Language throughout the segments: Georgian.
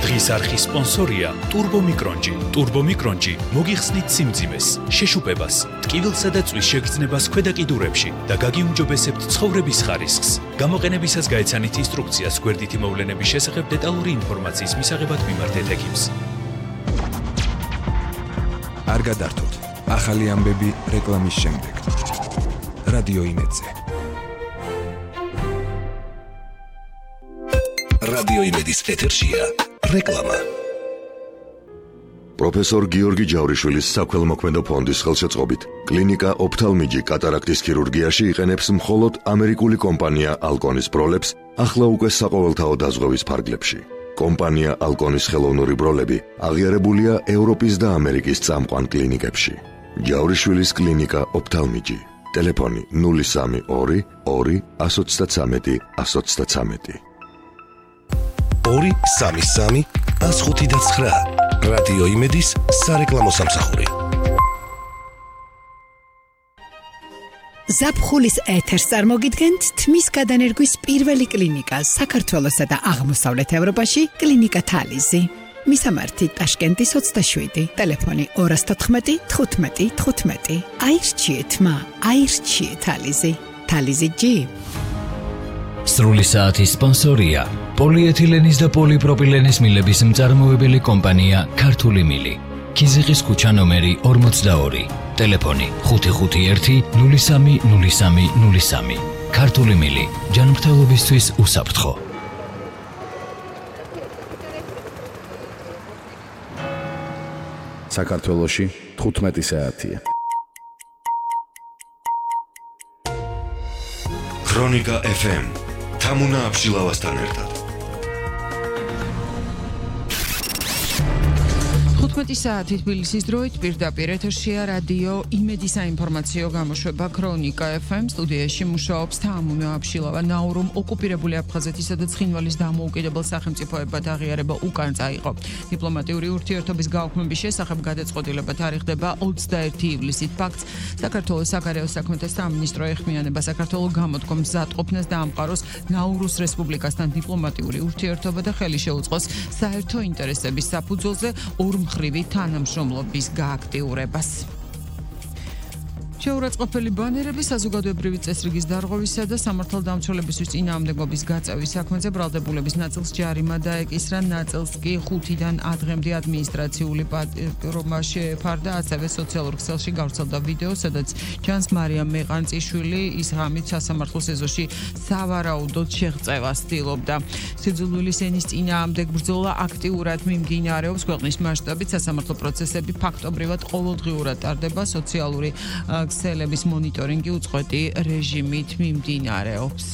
დღის არხის სპონსორია Turbo Micronji. Turbo Micronji მოგიხსნით სიმძიმეს, შეშუპებას, ტკივილსა და წვის შეგრძნებას ქვედა კიდურებში და გაგიუმჯობესებთ ცხოვრების ხარისხს. გამოყენებისას გაეცანით ინსტრუქციას გვერდითი მოვლენების შესახებ დეტალური ინფორმაციის მისაღებად მიმართეთ ექიმს. არ გადართოთ. ახალი ამბები რეკლამის შემდეგ. რადიო იმედზე. რადიო იმედის ეთერშია რეკლამა. პროფესორ გიორგი ჯავრიშვილის საქველმოქმედო ფონდის ხელშეწყობით კლინიკა ოფთალმიჯი კატარაქტის ქირურგიაში იყენებს მხოლოდ ამერიკული კომპანია ალკონის ბროლებს ახლა უკვე საყოველთაო დაზღვევის ფარგლებში. კომპანია ალკონის ხელოვნური ბროლები აღიარებულია ევროპის და ამერიკის წამყვან კლინიკებში. ჯავრიშვილის კლინიკა ოფთალმიჯი. ტელეფონი 032 2 133 133. 233 159. რადიო იმედის სარეკლამო სამსახური. ზაფხულის ეთერს წარმოგიდგენთ თმის გადანერგვის პირველი კლინიკა საქართველოსა და აღმოსავლეთ ევროპაში კლინიკა თალიზი. მისამართი ტაშკენტის 27, ტელეფონი 214 15 15. აირჩიეთ მა, აირჩიეთ თალიზი. თალიზი G. სრული საათის სპონსორია პოლიეთილენის და პოლიპროპილენის მილების მწარმოებელი კომპანია ქართული მილი. ქიზიყის ქუჩა ნომერი 42, ტელეფონი 551 03 03 03. ქართული მილი, ჯანმრთელობისთვის უსაფრთხო. საქართველოში 15 საათია. ქრონიკა FM. თამუნა აბშილავასთან ერთად. 15 საათი თბილისის დროით პირდაპირ ეთერშია რადიო იმედი საინფორმაციო გამოშვება ქრონიკა FM. სტუდიაში მუშაობს თამუნა აბშილავა. ნაურუმ ოკუპირებული აფხაზეთისა და ცხინვალის დამოუკიდებელ სახელმწიფოებად აღიარება უკან წაიღო. დიპლომატიური ურთიერთობის გაუქმების შესახებ გადაწყვეტილება თარიღდება 21 ივლისით. ფაქტს საქართველოს საგარეო საქმეთა სამინისტრო ეხმიანება საქართველოს გამოთქვამ მზადყოფნას დაამყაროს ნაურუს რესპუბლიკასთან დიპლომატიური ურთიერთობა და ხელი შეუწყოს საერთო ინტერესების საფუძველზე ორმხრივი თანამშრომლობის გააქტიურებას. შეურაცხყოფელი ბანერები საზოგადოებრივი წესრიგის დარღვევისა და სამართალდამცველებისთვის წინააღმდეგობის გაწევის საქმეზე ბრალდებულების ნაწილს ჯარიმა დაეკისრა, ნაწილს კი 5-დან 10 დღემდე ადმინისტრაციული პატიმრობა შეეფარდა. ასევე სოციალურ ქსელში გავრცელდა ვიდეო, სადაც ჩანს მარიამ მეყანწიშვილი ის ღამით სასამართლოს ეზოში სავარაუდოდ შეღწევას ცდილობდა. სიძულვილის ენის წინააღმდეგ ბრძოლა აქტიურად მიმდინარეობს. ქვეყნის მასშტაბით სასამართლო პროცესები ფაქტობრივად ყოველდღიურად ტარდება. სოციალური ქსელების მონიტორინგი უწყვეტი რეჟიმით მიმდინარეობს.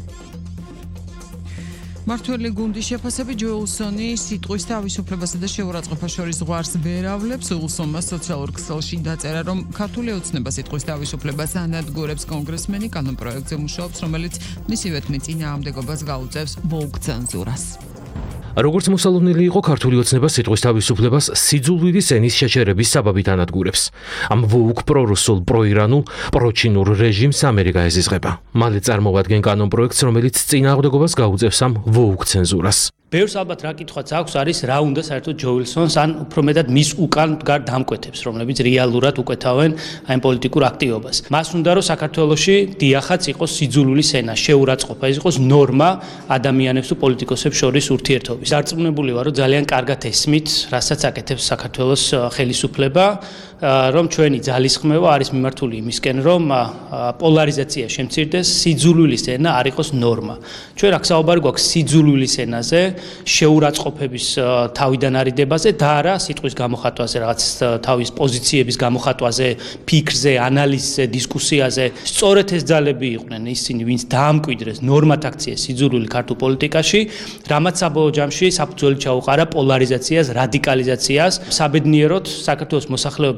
მართველი გუნდის შეფასებით ჯოელსონი სიტყვის თავისუფლებასა და შეურაცხყოფას შორის ზღვარს ვერ ავლებს. უილსონმა სოციალურ ქსელში დაწერა, რომ ქართული ოცნება სიტყვის თავისუფლებას ანადგურებს. კონგრესმენი კანონპროექტზე მუშაობს, რომელიც მისივე თქმით წინააღმდეგობას გაუწევს ვოუგ ცენზურას. როგორც მოსალოდნელი იყო ქართული ოცნება სიტყვის თავისუფლებას სიძულვილის ენის შეჩერების საბაბით ანადგურებს. ამ ვოუგ პრორუსულ, პროირანულ, პროჩინურ რეჟიმს ამერიკა ეზიზღება. მალე წარმოვადგენ კანონპროექტს, რომელიც წინააღმდეგობას გაუწევს ამ ვოუგ ცენზურას. ბევრს ალბათ რა კითხვაც აქვს არის რა უნდა საერთოდ ჯოელსონს ან უფრო მეტად მის უკან მდგარ დამკვეთებს, რომლებიც რეალურად უკეთავენ აი პოლიტიკურ აქტივობას. მას უნდა რომ საქართველოში დიახაც იყოს სიძულვილის ენა, შეურაცხყოფა, ის იყოს ნორმა ადამიანებს თუ პოლიტიკოსებს შორის ურთიერთობის. დარწმუნებული ვარ, რომ ძალიან კარგად ესმით, რასაც აკეთებს საქართველოს ხელისუფლება, რომ ჩვენი ძალისხმევა არის მიმართული იმისკენ, რომ პოლარიზაცია შემცირდეს, სიძულვილის ენა არ იყოს ნორმა. ჩვენ აქ საუბარი გვაქვს სიძულვილის ენაზე, შეურაცხყოფების თავიდან არიდებაზე და არა სიტყვის გამოხატვაზე, რაღაც თავის პოზიციების გამოხატვაზე, ფიქრზე, ანალიზზე, დისკუსიაზე. სწორედ ეს ძალები იყვნენ ისინი, ვინც დაამკვიდრეს ნორმად აქციეს სიძულვილი ქართულ პოლიტიკაში, რამაც საბოლოო ჯამში საფუძველი ჩაუყარა პოლარიზაციას, რადიკალიზაციას. საბედნიეროდ საქართველოს მოსახლეობის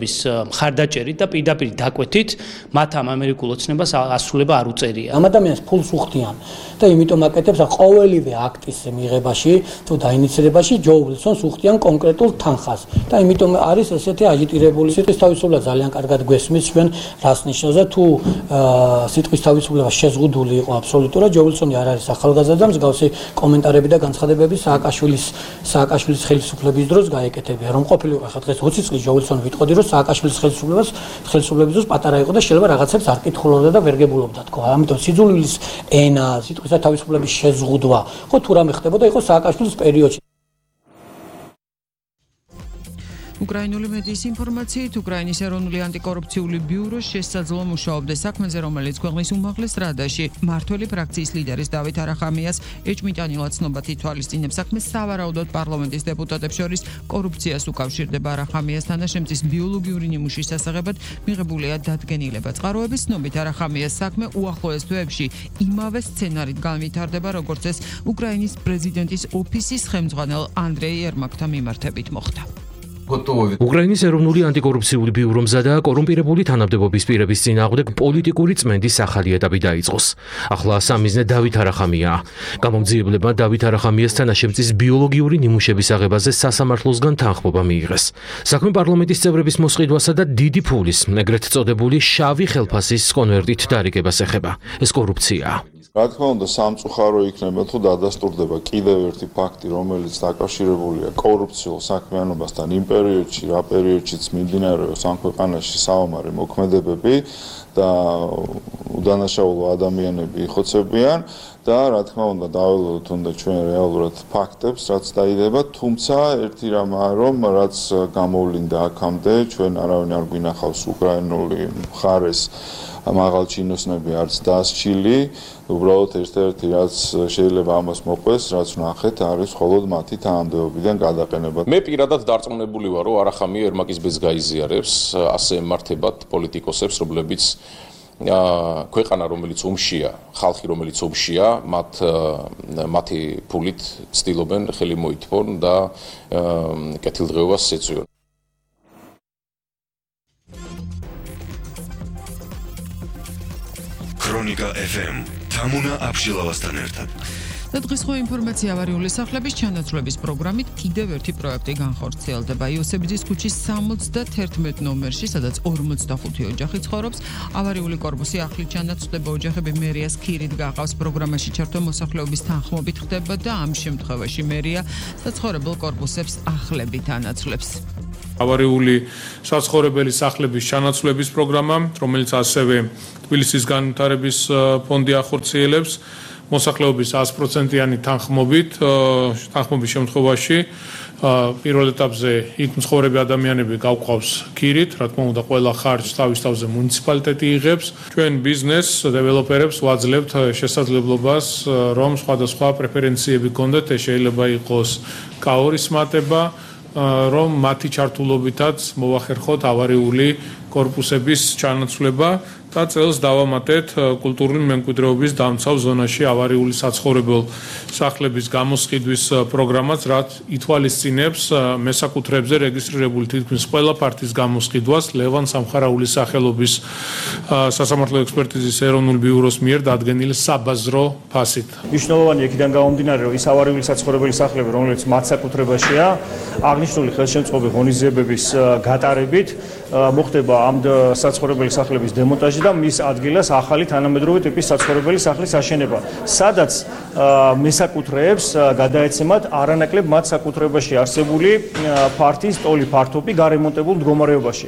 ოცნებების მხარდაჭერით და პირდაპირ დაკვეთით მათ ამ ამერიკულ ოცნებას ასრულება არ უწერია. ამ ადამიანს ფულს უხდიან და იმიტომ აკეთებს ყოველივე აქტის მიღებაში თუ დაინიცირებაში ჯო უილსონს უხდიან კონკრეტულ თანხას და იმიტომ არის ესეთი აჟიტირებული სიტყვის თავისუფლება ძალიან კარგად გვესმის ჩვენ რას ნიშნავს და თუ სიტყვის თავისუფლება შეზღუდული იყო აბსოლუტურად ჯო უილსონი არ არის ახალგაზრდა მსგავსი კომენტარები და განცხადებები სააკაშვილის ხელისუფლების დროს გაეკეთებია რომ ყოფილიყო ახლა დღეს 20 წლის ჯო უილსონი ვიტყოდი რომ სააკაშვილის ხელისუფლების დროს პატარა იყო და შეიძლება რაღაცებს არ კითხულობდა და ვერ გებულობდა თქო ამიტომ სიძულვილის ენა სიტყვის თავისუფლების შეზღუდვა ხო თუ რამე ხდებოდა იყო სააკაშვილის პერიოდში. უკრაინული მედიის ინფორმაციით, უკრაინის ეროვნული ანტიკორუფციული ბიურო შესაძლო მუშაობდეს საქმეზე, რომელიც ქვეყნის უმაღლეს რადაში მმართველი ფრაქციის ლიდერის დავით არახამიას ეჭმიტანილად ცნობა თითვალისწინებს საქმეს სავარაუდოდ პარლამენტის დეპუტატებს შორის კორუფციას უკავშირდება არახამიას თანაშემწის ბიოლოგიური ნიმუშის შესახებად მიღებულია დადგენილება. წყაროების ცნობით არახამიას საქმე უახლოეს თვეებში იმავე სცენარით განვითარდება, როგორც ეს უკრაინის პრეზიდენტის ოფისის ხელმძღვანელ ანდრეი ერმაკთან მიმართებით მოხდა. უკრაინის ეროვნული ანტიკორუფციული ბიურო მზადაა კორუმპირებული თანამდებობის პირების წინააღმდეგ პოლიტიკური წმენდის ახალი ეტაპი დაიწყოს. ახლა სამიზნე დავით არახამიაა. გამომძიებლებმა დავით არახამიას თანაშემწის ბიოლოგიური ნიმუშების აღებაზე სასამართლოსგან თანხმობა მიიღეს. საქმე პარლამენტის წევრების მოსყიდვასა და დიდი ფულის, ეგრეთ წოდებული შავი ხელფასის კონვერტით დარიგებას ეხება. ეს კორუფციაა. რა თქმა უნდა, სამწუხარო იქნება თუ დადასტურდება კიდევ ერთი ფაქტი, რომელიც დაკავშირებულია კორუფციულ საქმიანობასთან იმ პერიოდში, რა პერიოდშიც მიმდინარეობს ამ ქვეყანაში საომარი მოქმედებები და უდანაშაულო ადამიანები იხოცებიან და რა თქმა უნდა დაველოდოთ უნდა ჩვენ რეალურად ფაქტებს, რაც დაიდება, თუმცა ერთი რამაა, რომ რაც გამოვლინდა აქამდე, ჩვენ არავინ არ გვინახავს უკრაინული მხარეს მაღალ ჩინოსნები არც დასჭილი, უბრალოდ ერთ-ერთი რაც შეიძლება ამას მოყვეს, რაც ვნახეთ, არის მხოლოდ მათი თანამდებობიდან გადაყენება. მე პირადად დარწმუნებული ვარ, რომ არახამია ერმაკის ბეძს გაიზიარებს, ასე ემართებათ პოლიტიკოსებს, რომლებიც ქვეყანა, რომელიც ომშია, ხალხი, რომელიც ომშია, მათი ფულით ცდილობენ ხელი მოითმონ და კეთილდღეობას ეწვიონ. ქრონიკა FM თამუნა აბშილავასთან ერთად. და დღის ხო ინფორმაცია ავარიული სახლების ჩანაცვლების პროგრამით კიდევ ერთი პროექტი განხორციელდება. იოსებიძის ქუჩის 71 ნომერში, სადაც 45 ოჯახი ცხოვრობს. ავარიული კორპუსი ახლით ჩანაცვლება ოჯახები მერიას ქირით გახავს. პროგრამაში ჩართვა მოსახლეობის თანხმობით ხდება და ამ შემთხვევაში მერია საცხოვრებელ კორპუსებს ახლებით ანაცვლებს. ავარიული საცხოვრებელი სახლების ჩანაცვლების პროგრამა, რომელიც ასევე თბილისის განვითარების ფონდი ახორციელებს, მოსახლეობის 100%-იანი თანხმობის შემთხვევაში პირველ ეტაპზე იქ მცხოვრები ადამიანები გავყავს ქირით, რა თქმა უნდა, ყველა ხარჯს თავის თავზე მუნიციპალიტეტი იღებს. ჩვენ ბიზნეს დეველოპერებს ვაძლევთ შესაძლებლობას, რომ სხვადასხვა პრეფერენციები გქონდეთ, ეს შეიძლება იყოს კაორის მატება, რომ მათი ჩართულობითაც მოვახერხოთ ავარიული კორპუსების ჩანაცვლება და წელს დავამატეთ კულტურული მემკვიდრეობის დამცავ ზონაში ავარიული საცხოვრებელ სახლების გამოსყიდვის პროგრამას, რაც ითვალისწინებს მესაკუთრეებზე რეგისტრირებული თითქმის ყველა ფართის გამოსყიდვას ლევან სამხარაულის სახელობის სასამართლო ექსპერტიზის ეროვნულ ბიუროს მიერ დადგენილი საბაზრო ფასით. მნიშვნელოვანი იქიდან გამომდინარე, რომ ის ავარიული საცხოვრებელი სახლები, რომელიც მათ საკუთრებაშია, აღნიშნული ხელშემწყობი ღონისძიებების გატარებით მოხდება ამ საცხოვრებელი სახლების დემონტაჟი და მის ადგილას ახალი თანამედროვე ტიპის საცხოვრებელი სახლის აშენება, სადაც მესაკუთრეებს გადაეცემათ არანაკლებ მათ საკუთრებაში არსებული ფართის ტოლი ფართობი გარემონტებულ მდგომარეობაში.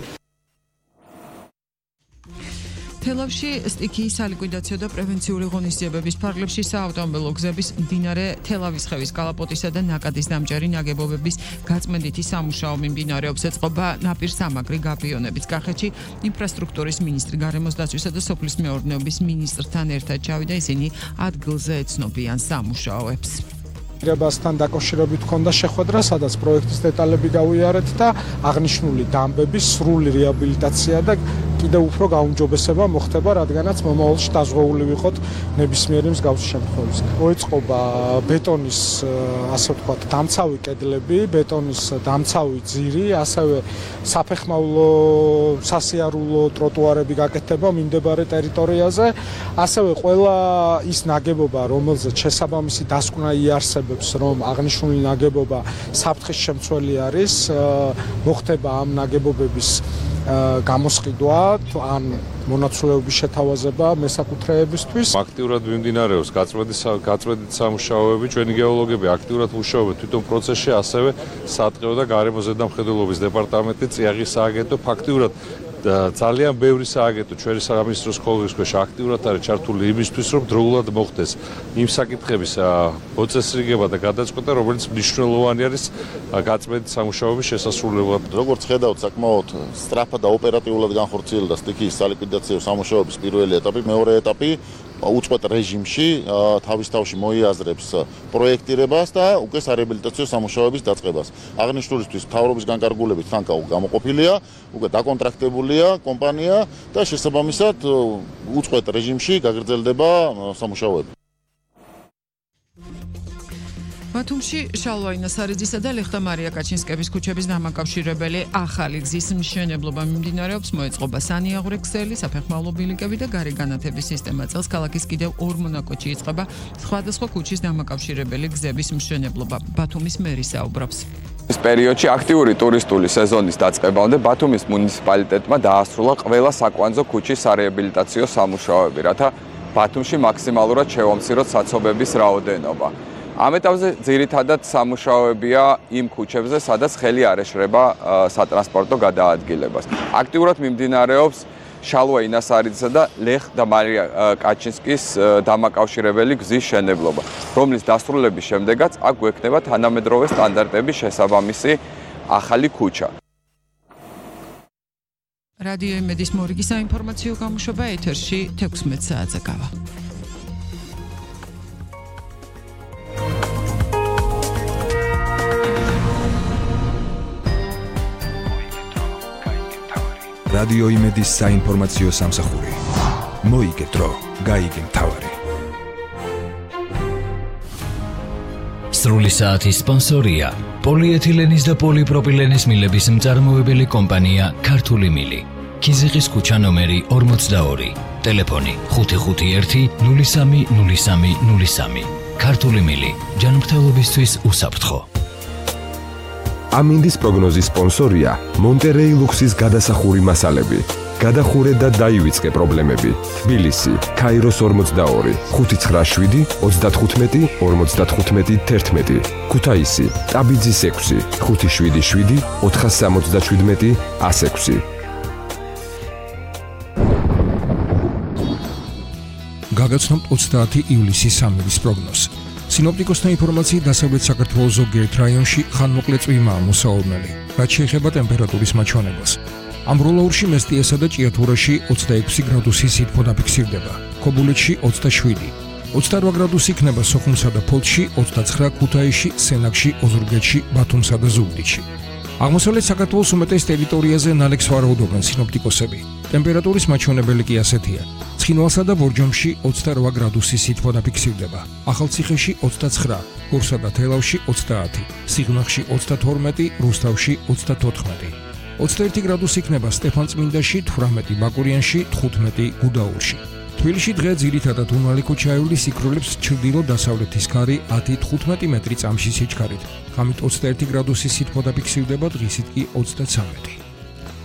თელავში სტიქიის სალიკვიდაციო და პრევენციული ღონისძიებების ფარგლებში საავტომობილო გზების მდინარე თელავის-ხევის კალაპოტისა და ნაკადის დამჭერი ნაგებობების გაწმენდითი სამუშაო მიმდინარეობს. ეწყობა ნაპირსამაგრი გაბიონების. კახეთში ინფრასტრუქტურის მინისტრი, გარემოს დაცვისა და სოფლის მეურნეობის მინისტრთან ერთად ჩავიდა, ისინი ადგილზე ეცნობიან სამუშაოებს. რებასთან დაკავშირებით ჰქონდა შეხვედრა, სადაც პროექტის დეტალები გავიარეთ და აღნიშნული დამბების სრული რეაბილიტაცია და კიდევ უფრო გაუმჯობესება მოხდება, რადგანაც მომავალში დაზღვეული ვიყოთ ნებისმიერი მსგავსი შემთხვევისგან. მოეწყობა ბეტონის, ასე ვთქვათ, დამცავი კედლები, ბეტონის დამცავი ძირი, ასევე საფეხმავლო, სასიარულო ტროტუარები გაკეთდება მიმდებარე ტერიტორიაზე, ასევე ყველა ის ნაგებობა, რომელზეც შესაბამისი დასკვნა იარსებებს, რომ აღნიშნული ნაგებობა საფრთხის შემცველი არის, მოხდება ამ ნაგებობების გამოსყიდვა ან მონაცვლეობის შეთავაზება მესაკუთრეებისთვის. აქტიურად მიმდინარეობს გაწმენდით სამუშაოები, ჩვენი გეოლოგები აქტიურად მუშაობენ თვითონ პროცესში, ასევე სატყეო და გარემო ზედამხედველობის დეპარტამენტი, წიაღის სააგენტო ფაქტიურად ძალიან ბევრი სააგენტო ჩვენი სამინისტროს ხოლმის ქვეშ აქტიურად არის ჩართული იმისთვის, რომ დროულად მოხდეს იმ საკითხების მოწესრიგება და გადაწყვეტა, რომელიც მნიშვნელოვანი არის გაწმენდით სამუშაოების შესასრულებლად. როგორც ხედავთ, საკმაოდ სწრაფად და ოპერატიულად განხორციელდა სტიქიის სალიკვიდაციო სამუშაოების პირველი ეტაპი, მეორე ეტაპი უწყვეტ რეჟიმში თავის თავში მოიაზრებს პროექტირებას და უკვე სარეაბილიტაციო სამუშაოების დაწყებას. აღნიშნულისთვის მთავრობის განკარგულებით თანკა გამოყოფილია, უკვე დაკონტრაქტებულია კომპანია და შესაბამისად უწყვეტ რეჟიმში გაგრძელდება სამუშაოები. ბათუმში შალვა ინასარიძისა და ლეხტა მარია კაჩინსკების ქუჩების დამაკავშირებელი ახალი გზის მშენებლობა მიმდინარეობს. მოეწყობა სანიაღვრე ქსელი, საფეხმავლო ბილიკები და გარე განათების სისტემა. წელს ქალაქის კიდევ 2 მონაკვეთში იწყება სხვადასხვა ქუჩის დამაკავშირებელი გზების მშენებლობა. ბათუმის მერი საუბრობს. ეს პერიოდში აქტიური ტურისტული სეზონის დაწყებამდე ბათუმის მუნიციპალიტეტმა დაასრულა ყველა საკვანძო ქუჩის სარეაბილიტაციო სამუშაოები, რათა ბათუმში მაქსიმალურად შევამციროთ საცობების რაოდენობა. ამ ეტაპზე ძირითადად სამუშაოებია იმ ქუჩებზე, სადაც ხელი არ ეშრება სატრანსპორტო გადაადგილებას. აქტიურად მიმდინარეობს შალვა ინასარიძისა და ლეხტა მარია კაჩინსკის დამაკავშირებელი გზის მშენებლობა, რომლის დასრულების შემდეგაც აქ გვექნება თანამედროვე სტანდარტების შესაბამისი ახალი ქუჩა. რადიო იმედის მორიგი საინფორმაციო გამოშვება ეთერში 16 საათზე გავა. რადიო იმედის საინფორმაციო სამსახური. მოიგე დრო, გაიგე მთავარი. სრული საათის სპონსორია პოლიეთილენის და პოლიპროპილენის მილების მწარმოებელი კომპანია ქართული მილი. ქიზიყის ქუჩა ნომერი 42. ტელეფონი 551 03 03 03. ქართული მილი. ჯანმრთელობისთვის უსაფრთხო. ამინდის პროგნოზის სპონსორია მონტერეი ლუქსის გადასახური მასალები. გადახურე და დაივიწყე პრობლემები. თბილისი, ქაიროს 42, 597 35 55 11. ქუთაისი, ტაბიძის 6, 577 477 106. გაგაცნობთ 30 ივლისის სამების პროგნოზი. სინოპტიკოსთა ინფორმაციით დასავლეთ საქართველოს ზოგიერთ რაიონში ხანმოკლე წვიმაა მოსავალმელი, რაც შეეხება ტემპერატურის მაჩვენებას. ამბროლაურში, მესტიესა და ჭიათურაში 26 გრადუსი სითბო დაფიქსირდება, ქობულეთში 27, 28 გრადუსი იქნება სოხუმსა და ფოთში, 29 ქუთაისში, სენაკში, ოზურგეთში, ბათუმსა და ზუგდიდში. აღმოსავლეთ საქართველოს უმეტეს ტერიტორიაზე ნალექს ვარაუდობენ სინოპტიკოსები. ტემპერატურის მაჩვენებელი კი ასეთია. ცხინვალსა და ბორჯომში 28 გრადუსი სითბო დაფიქსირდება, ახალციხეში 29, გორსა და თელავში 30, სიღნაღში 32, რუსთავში 34. 21 გრადუსი იქნება სტეფანწმინდაში, 18 ბაკურიანში, 15 გუდაურში. თბილისში დღე ძირითადად უნვალი ქუჩაეული სიკროლებს ჩრდილო-დასავლეთის ქარი 10-15 მეტრი წამში სიჩქარით. ღამით 21 გრადუსი სითბო დაფიქსირდება, დღისით კი 33.